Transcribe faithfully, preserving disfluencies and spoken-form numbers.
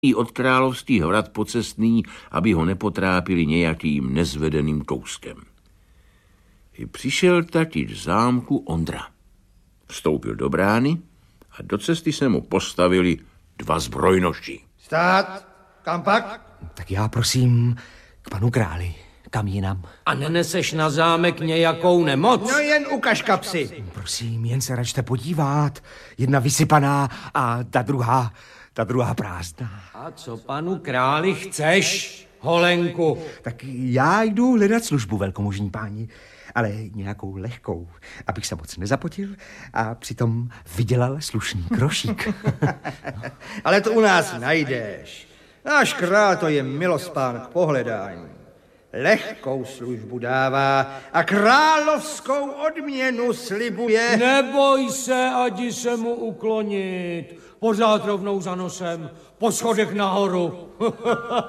od království hrad pocestný, aby ho nepotrápili nějakým nezvedeným kouskem. I přišel tatič zámku Ondra. Vstoupil do brány a do cesty se mu postavili dva zbrojnoši. Stát! Kam pak? Tak já prosím k panu králi. Kam jinam? A neneseš na zámek nějakou nemoc? No jen ukaž kapsy. Prosím, jen se račte podívat. Jedna vysypaná a ta druhá, ta druhá prázdná. A co panu králi chceš, holenku? Tak já jdu hledat službu, velkomožní páni, ale nějakou lehkou, abych se moc nezapotil a přitom vydělal slušný krošík. Ale to u nás najdeš. Náš král to je milospán k pohledání. Lehkou službu dává a královskou odměnu slibuje. Neboj se, adi se mu uklonit. Pořád rovnou za nosem, po schodech nahoru.